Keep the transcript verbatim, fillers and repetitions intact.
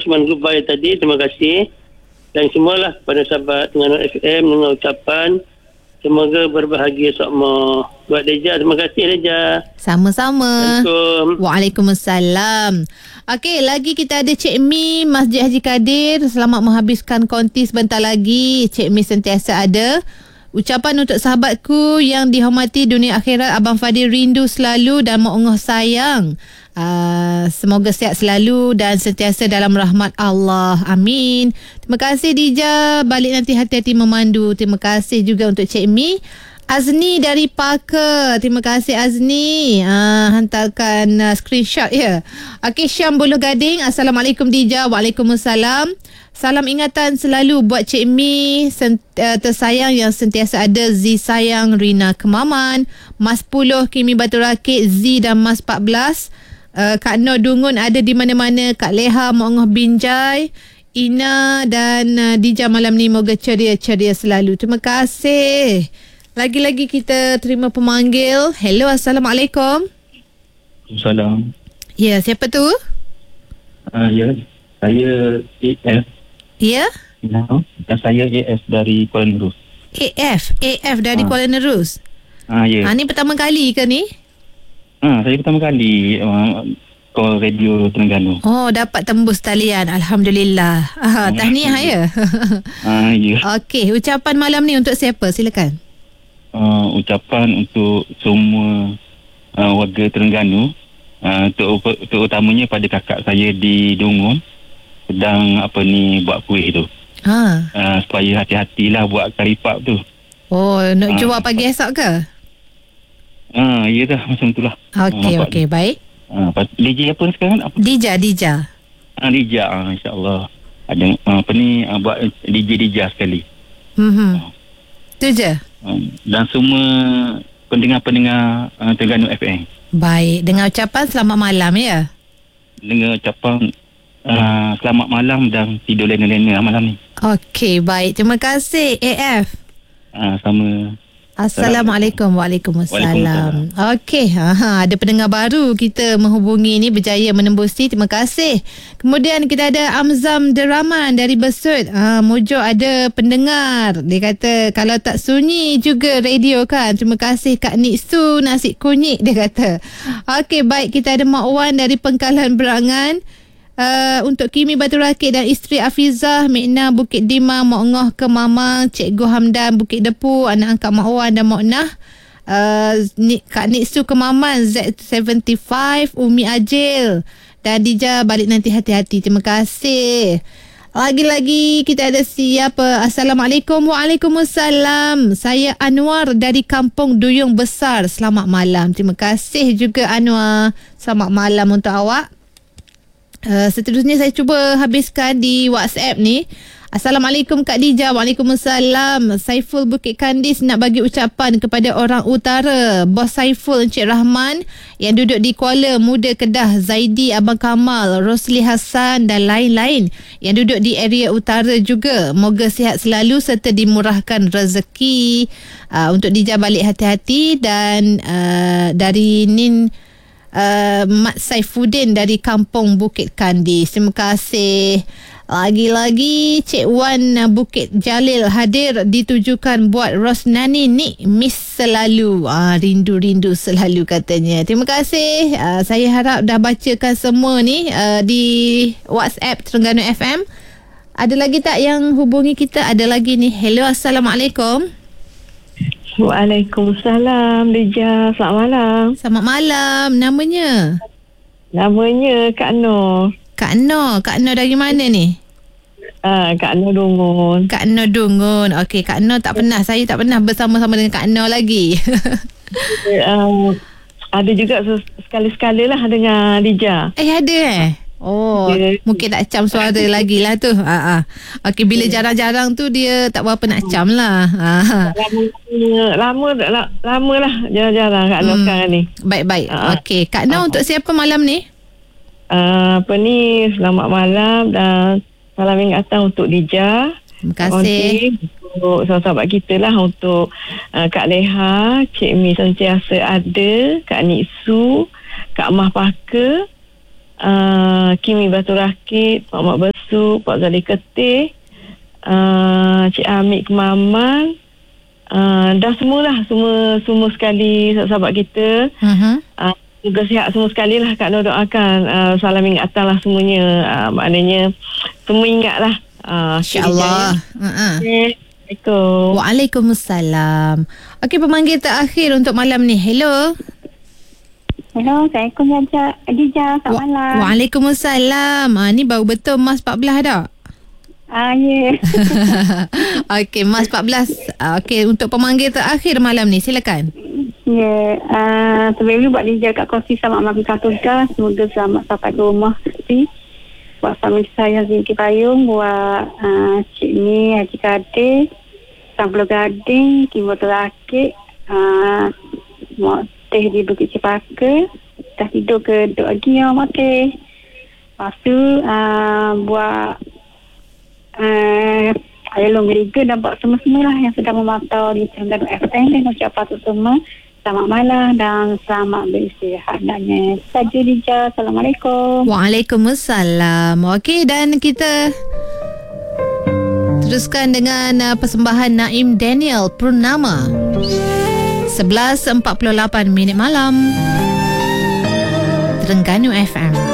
Osman Gubai tadi, terima kasih. Dan semualah pada sahabat Terengganu F M dengan ucapan semoga berbahagia semua. Buat Deja, terima kasih Deja. Sama-sama. Assalamualaikum. Waalaikumsalam. Okey, lagi kita ada Cik Mi Masjid Haji Kadir. Selamat menghabiskan konti sebentar lagi. Cik Mi sentiasa ada. Ucapan untuk sahabatku yang dihormati dunia akhirat, Abang Fadil rindu selalu dan Mak Ongah sayang. Uh, semoga sihat selalu dan sentiasa dalam rahmat Allah. Amin. Terima kasih Dija. Balik nanti hati-hati memandu. Terima kasih juga untuk Cik Mi. Azni dari Parker. Terima kasih Azni. Uh, hantarkan uh, screenshot ya. Okey, Syam Buluh Gading. Assalamualaikum Dija. Waalaikumsalam. Salam ingatan selalu buat Cik Mi sent, uh, tersayang yang sentiasa ada. Z sayang Rina Kemaman, Mas sepuluh Kimi Batu Rakit, Z dan Mas empat belas. Uh, Kak Nur Dungun ada di mana-mana. Kak Leha, Mak Ongah Binjai, Ina dan uh, Dija malam ni moga ceria-ceria selalu. Terima kasih. Lagi-lagi kita terima pemanggil. Hello, Assalamualaikum. Assalamualaikum. Ya, siapa tu? Uh, ya, saya A F. Ya? No, dan saya A F dari Kuala Nerus. A F? A F dari ha. Kuala Nerus? Ah, ya. Ha, ni pertama kali ke ni? Ah, saya pertama kali uh, call radio Terengganu. Oh, dapat tembus talian. Alhamdulillah. Ah, tahniah ya. Ah, ya. Okey, ucapan malam ni untuk siapa? Silakan. Uh, ucapan untuk semua uh, warga Terengganu, uh, untuk, untuk utamanya pada kakak saya di Dungun sedang apa ni buat kuih tu. Ha. Uh, supaya hati-hatilah buat karipap tu. Oh, nak Ah. jual pagi esok ke? Ah, ya dah macam itulah. Okey, Ah, okey, baik. Ah, D J apa ni sekarang? Apa? Dija, Dija. Ah, Dija, ah, insya-Allah. Ada uh, apa ni uh, buat D J Dija sekali. Mhm. Tu je. Uh, dan semua pendengar-pendengar uh, Terengganu F M. Baik, dengan ucapan selamat malam ya. Dengan ucapan uh, selamat malam dan tidur lena-lena malam ni. Okey, baik. Terima kasih A F. Ah, sama. Assalamualaikum. Waalaikumsalam. Waalaikumsalam. Okey, aha, ada pendengar baru kita menghubungi ni, berjaya menembusi. Terima kasih. Kemudian kita ada Amzam Deraman dari Besut. Ha, Mojo ada pendengar. Dia kata kalau tak sunyi juga radio kan. Terima kasih Kak Nitsu nasi kunyit, dia kata. Okey, baik, kita ada Mak Wan dari Pengkalan Berangan. Uh, untuk Kimi Batu Rakit dan isteri Afizah, Mekna Bukit Dimang, Mak Ongah ke Mama, Cikgu Hamdan Bukit Depu, anak angkat Mak Wan dan Mak Nah, uh, Kak Nitsu Kemaman, Z tujuh lima, Umi Ajil dan Dija balik nanti hati-hati. Terima kasih. Lagi-lagi kita ada siapa? Assalamualaikum. Waalaikumsalam. Saya Anwar dari Kampung Duyung Besar. Selamat malam. Terima kasih juga Anwar. Selamat malam untuk awak. Uh, seterusnya saya cuba habiskan di WhatsApp ni. Assalamualaikum Kak Dija. Waalaikumsalam. Saiful Bukit Kandis nak bagi ucapan kepada orang utara. Bos Saiful Encik Rahman yang duduk di Kuala, Muda Kedah, Zaidi, Abang Kamal, Rosli Hassan dan lain-lain yang duduk di area utara juga. Moga sihat selalu serta dimurahkan rezeki. Uh, untuk Dija balik hati-hati. Dan uh, dari Nin Uh, Mat Saifuddin dari Kampung Bukit Kandis. Terima kasih. Lagi-lagi Cik Wan Bukit Jalil hadir ditujukan buat Rosnani ni miss selalu. Ah, rindu-rindu selalu katanya. Terima kasih. Uh, saya harap dah bacakan semua ni uh, di WhatsApp Terengganu F M. Ada lagi tak yang hubungi kita? Ada lagi ni. Hello, Assalamualaikum. Waalaikumsalam Dija. Selamat malam. Selamat malam. Namanya? Namanya Kak Nur. Kak Nur. Kak Nur dari mana ni? Uh, Kak Nur Dungun. Kak Nur Dungun. Okey, Kak Nur tak pernah. Saya tak pernah bersama-sama dengan Kak Nur lagi. uh, ada juga sekali-sekali lah dengan Dija. Eh, ada eh? Oh, yeah. Mungkin nak cam suara lagi lah tu. Ha, ha. Okey, bila jarang-jarang tu dia tak berapa nak cam lah. Ha. Lama, lama, lama lah jarang-jarang Kak Nur hmm. sekarang ni. Baik-baik. Ha. Okey, Kak Nur ha. untuk siapa malam ni? Uh, apa ni, selamat malam dan salam ingatan untuk Dija. Terima kasih. Untuk sahabat-sahabat kita lah, untuk uh, Kak Leha, Cik Mi sentiasa ada, Kak Nitsu, Kak Mah Paka, Uh, Kimi Batu Rakit, Mak Mak termasuk Pak Zali Ketih, uh, Cik Amik Kemaman, uh, dah semualah, semua semua sekali sahabat kita. Uh-huh. Uh, Juga sihat semua sekali lah Kak Nur doakan. Uh, salam ingatan lah semuanya. Uh, maknanya semua ingat lah. Uh, InsyaAllah. Uh-huh. Okay. Assalamualaikum. Waalaikumsalam. Okey, pemanggil terakhir untuk malam ni. Hello. Hello, Assalamualaikum Haja. Adija, selamat Wa- malam. Waalaikumsalam. Ah, ni baru betul Mas empat belas dah. Ah, ya. Okey, Mas empat belas. Ah, Okey, untuk pemanggil terakhir malam ni, silakan. Ya, uh, sebelum ni buat Adija kat kongsi selamat malam tugas. Semoga selamat sampai ke rumah. Si. Buat family saya Zinki Payung, buat uh, Cik Mi, Haji Kadir, Sampul Gading, Timur Terakit, uh, Mak Teh di Bukit Cipaka. Dah tidur ke duduk lagi ya Mak Teh. Lepas tu uh, buat uh, Ayah Long Geriga dan buat semua-semua lah yang sedang memantau di Terengganu F M dan ucapkan tu semua. Selamat malam dan selamat beristirahat. Dan saja Dija. Assalamualaikum. Waalaikumsalam. Okey, dan kita teruskan dengan uh, persembahan Naim Daniel Purnama. sebelas empat puluh lapan minit malam. Terengganu F M.